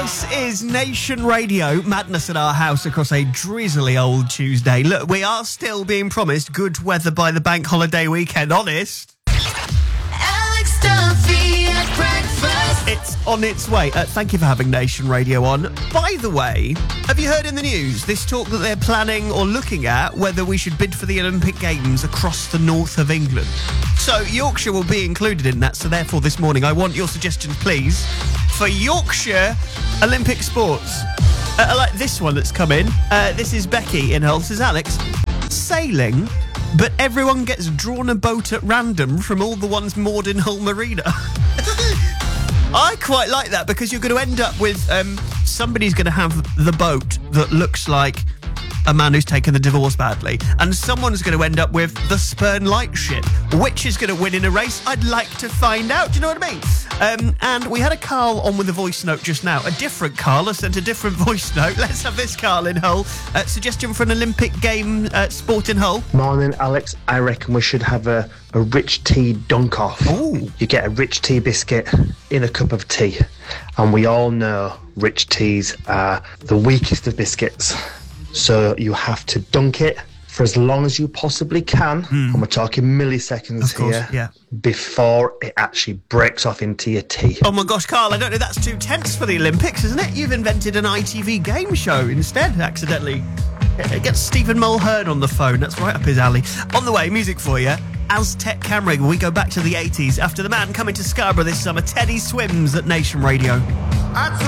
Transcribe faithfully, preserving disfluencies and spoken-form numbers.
This is Nation Radio, madness at our house across a drizzly old Tuesday. Look, we are still being promised good weather by the bank holiday weekend, honest. Alex Duffy at breakfast. It's on its way. Uh, thank you for having Nation Radio on. By the way, have you heard in the news this talk that they're planning or looking at whether we should bid for the Olympic Games across the north of England? So Yorkshire will be included in that, so therefore this morning I want your suggestions, please, for Yorkshire Olympic sports. Uh, I like this one that's come in. Uh, this is Becky in Hull. Says, Alex, sailing, but everyone gets drawn a boat at random from all the ones moored in Hull Marina. I quite like that because you're going to end up with um, somebody's going to have the boat that looks like a man who's taken the divorce badly, and someone's going to end up with the Spurn Lightship. Which is going to win in a race? I'd like to find out. Do you know what I mean? Um, and we had a Carl on with a voice note just now. A different Carl has sent a different voice note. Let's have this Carl in Hull. Uh, suggestion for an Olympic game uh, sport in Hull. Morning, Alex. I reckon we should have a, a rich tea dunk-off. Ooh. You get a rich tea biscuit in a cup of tea. And we all know rich teas are the weakest of biscuits. So you have to dunk it for as long as you possibly can, mm. and we're talking milliseconds of course, here, yeah. before it actually breaks off into your tea. Oh my gosh, Carl, I don't know, that's too tense for the Olympics, isn't it? You've invented an I T V game show instead, accidentally. It gets Stephen Mulhern on the phone, that's right up his alley. On the way, music for you. Aztec Camera, we go back to the eighties after the man coming to Scarborough this summer. Teddy Swims at Nation Radio.